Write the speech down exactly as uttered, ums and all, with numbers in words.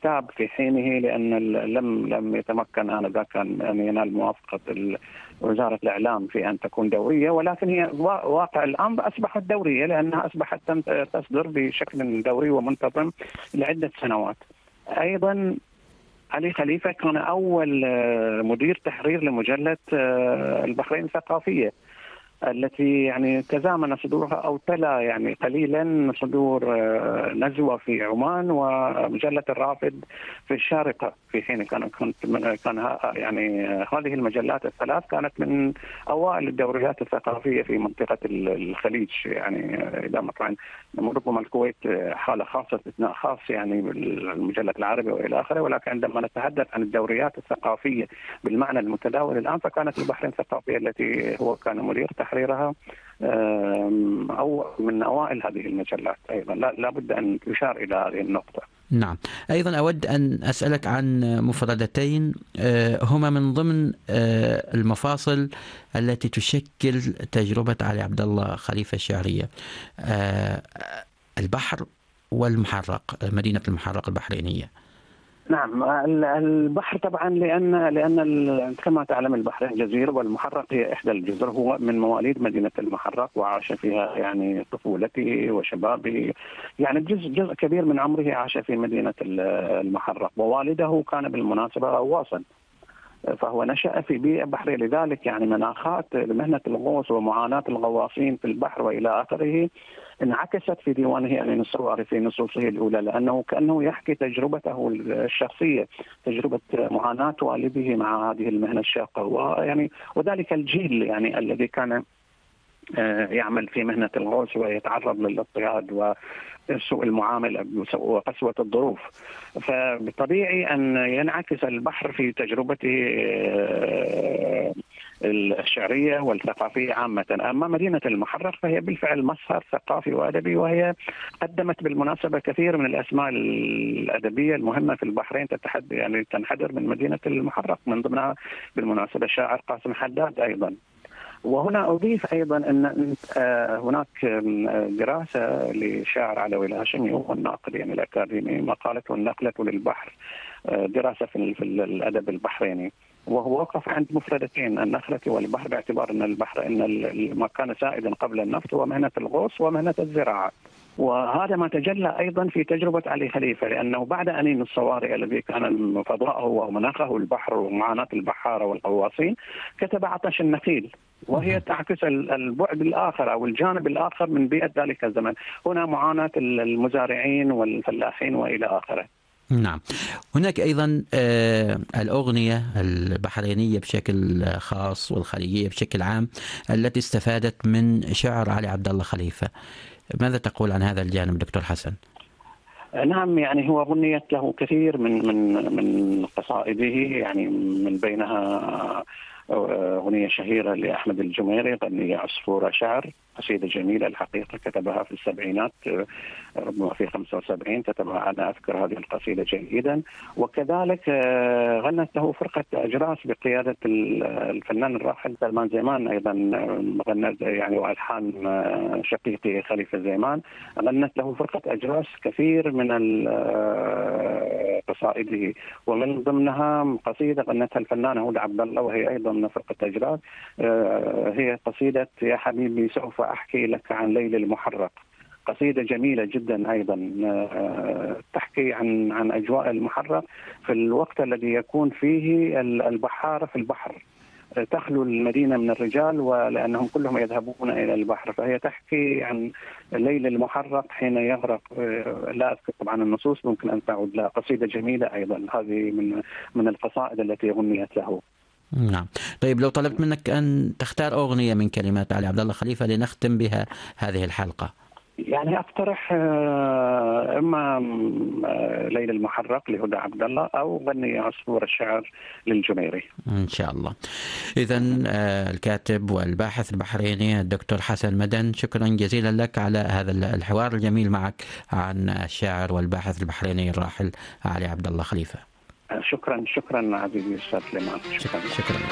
الكتاب في حينه، لأن لم لم يتمكن آنذاك أن ينال موافقة وزارة الإعلام في أن تكون دورية، ولكن هي واقع الأمر أصبحت دورية لأنها أصبحت تصدر بشكل دوري ومنتظم لعدة سنوات. أيضا علي خليفة كان أول مدير تحرير لمجلة البحرين الثقافية التي يعني تزامن صدورها أو تلا يعني قليلا صدور نزوة في عمان ومجلة الرافد في الشارقة في حين كان كنت كان يعني هذه المجلات الثلاث كانت من أوائل الدوريات الثقافية في منطقة الخليج. يعني إذا مثلا ربما الكويت حالة خاصة استثناء خاص يعني بالمجلة العربي وإلى آخره، ولكن عندما نتحدث عن الدوريات الثقافية بالمعنى المتداول الآن فكانت البحرين الثقافية التي هو كان مدير تحريرها أو من أوائل هذه المجلات. أيضا لا لابد أن يشار إلى هذه النقطة. نعم. أيضا أود أن أسألك عن مفردتين هما من ضمن المفاصل التي تشكل تجربة علي عبد الله خليفة الشعرية: البحر والمحرق، مدينة المحرق البحرينية. نعم، البحر طبعا لأن لأن كما تعلم البحرين جزيرة، والمحرق هي إحدى الجزر. هو من مواليد مدينة المحرق وعاش فيها يعني طفولته وشبابه، يعني جزء جزء كبير من عمره عاش في مدينة المحرق. ووالده كان بالمناسبة غواصا، فهو نشأ في بيئة بحرية، لذلك يعني مناخات مهنة الغوص ومعاناة الغواصين في البحر وإلى آخره انعكست في ديوانه يعني الصور في نصوصه الأولى، لأنه كأنه يحكي تجربته الشخصية، تجربة معاناة والده مع هذه المهنة الشاقة، ويعني وذلك الجيل يعني الذي كان يعمل في مهنة الغوص ويتعرض للاضطهاد وسوء المعاملة وقسوة الظروف. فبالطبيعي أن ينعكس البحر في تجربته الشعرية والثقافية عامة. أما مدينة المحرق فهي بالفعل مسهر ثقافي وأدبي، وهي قدمت بالمناسبة كثير من الأسماء الأدبية المهمة في البحرين تتحد يعني تنحدر من مدينة المحرق، من ضمنها بالمناسبة الشاعر قاسم حداد أيضا. وهنا أضيف أيضا أن هناك دراسة لشاعر علوي الهاشمي وهو الناقد يعني الأكاديمي، مقالته النقلة للبحر، دراسة في الأدب البحريني، وهو وقف عند مفردتين: النخلة والبحر، باعتبار أن البحر إن ما كان سائدا قبل النفط هو مهنة الغوص ومهنة الزراعة. وهذا ما تجلى أيضا في تجربة علي خليفة، لأنه بعد أنين الصواري الذي كان فضاءه ومناخه البحر ومعاناة البحارة والغواصين كتب عطش النخيل، وهي تعكس البعد الآخر أو الجانب الآخر من بيئة ذلك الزمن. هنا معاناة المزارعين والفلاحين وإلى آخره. نعم. هناك أيضا الأغنية البحرينية بشكل خاص والخليجية بشكل عام التي استفادت من شعر علي عبد الله خليفة، ماذا تقول عن هذا الجانب دكتور حسن؟ نعم، يعني هو غنيت له كثير من من من قصائده، يعني من بينها أغنية شهيرة لأحمد الجميري، غنية عصفورة شعر، قصيدة جميلة الحقيقة، كتبها في السبعينات، ربما في خمسة وسبعين كتبها، أنا أذكر هذه القصيدة جيدا. وكذلك غنت له فرقة أجراس بقيادة الفنان الراحل سلمان زيمان، أيضا غنت يعني وألحان شقيقي خليفة زيمان، غنت له فرقة أجراس كثير من قصائده، ومن ضمنها قصيدة غنتها الفنانة هدى عبد الله وهي أيضا من فرقة أجراس، هي قصيدة يا حبيبي سوف أحكي لك عن ليل المحرق. قصيدة جميلة جدا أيضا تحكي عن عن أجواء المحرق في الوقت الذي يكون فيه البحارة في البحر، تخلو المدينة من الرجال ولأنهم كلهم يذهبون إلى البحر، فهي تحكي عن الليل المحرق حين يغرق. لا أذكر طبعا النصوص، ممكن أن تعود لها. قصيدة جميلة أيضا، هذه من من القصائد التي غنيت له. نعم. طيب لو طلبت منك أن تختار أغنية من كلمات علي عبد الله خليفة لنختم بها هذه الحلقة، يعني أقترح إما ليل المحرق لهدى عبد الله أو غني عصفور الشعر للجميري إن شاء الله. إذن الكاتب والباحث البحريني الدكتور حسن مدن، شكرا جزيلا لك على هذا الحوار الجميل معك عن الشاعر والباحث البحريني الراحل علي عبد الله خليفة. شكرا شكرا عزيزي الأستاذ سليمان. شكرا, شكرا.